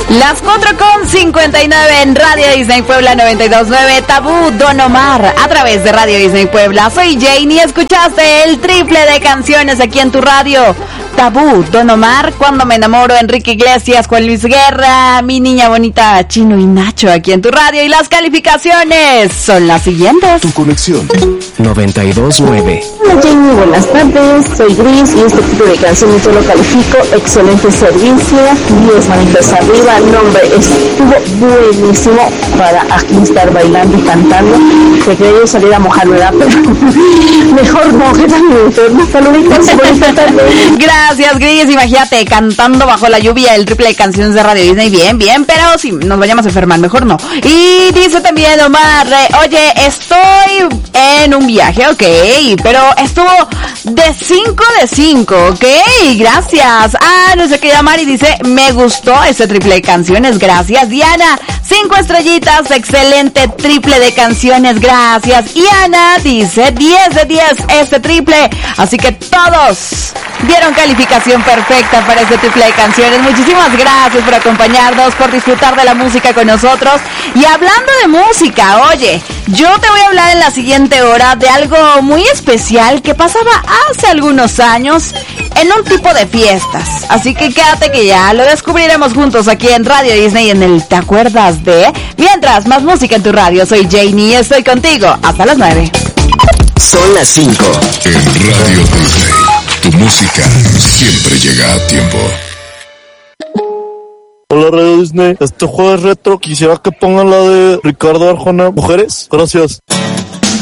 Las 4:59 en Radio Disney Puebla 92.9, Tabú, Don Omar, a través de Radio Disney Puebla. Soy Jane y escuchaste el triple de canciones aquí en tu radio. Tabú, Don Omar, Cuando me enamoro, Enrique Iglesias, Juan Luis Guerra, Mi niña bonita, Chino y Nacho aquí en tu radio. Y las calificaciones son las siguientes. Tu conexión 92.9. Hola Jane, buenas tardes, soy Gris y este tipo de canciones yo lo califico excelente servicio, 10 manitas arriba, nombre estuvo buenísimo para aquí estar bailando y cantando, te quería salir a mojarme, ¿verdad? Pero mejor no, que también enfermo, saluditos, bonita tarde. Gracias, Gris, imagínate, cantando bajo la lluvia el triple de canciones de Radio Disney, bien, pero si nos vayamos a enfermar, mejor no. Y dice también Omar, oye, estoy en un viaje, ok, pero estuvo de 5 de 5, ok, gracias. No sé qué llamar y dice, me gustó ese triple de canciones, gracias. Diana, 5 estrellitas, excelente triple de canciones, gracias. Y Ana dice, 10 de 10 este triple, así que todos dieron calificación perfecta para este triple de canciones. Muchísimas gracias por acompañarnos, por disfrutar de la música con nosotros. Y hablando de música, oye, yo te voy a hablar en la siguiente hora de algo muy especial que pasaba hace algunos años en un tipo de fiestas. Así que quédate que ya lo descubriremos juntos aquí en Radio Disney en el ¿Te acuerdas de? Mientras, más música en tu radio. Soy Janie y estoy contigo hasta las 9. Son las 5. En Radio Disney, tu música siempre llega a tiempo. Hola Radio Disney, este jueves retro quisiera que pongan la de Ricardo Arjona, Mujeres. Gracias.